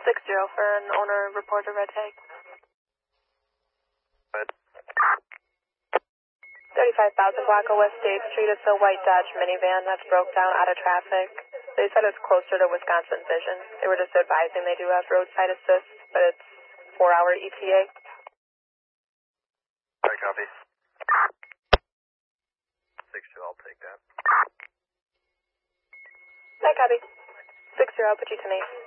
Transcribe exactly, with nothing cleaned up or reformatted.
six zero for an owner report a red tag. Red. thirty-five thousand block of West State Street. It's a white Dodge minivan that's broke down out of traffic. They said it's closer to Wisconsin Vision. They were just advising they do have roadside assist, but it's four hour E T A. I copy. six two, I'll take that. I copy. six zero, I'll put you to me.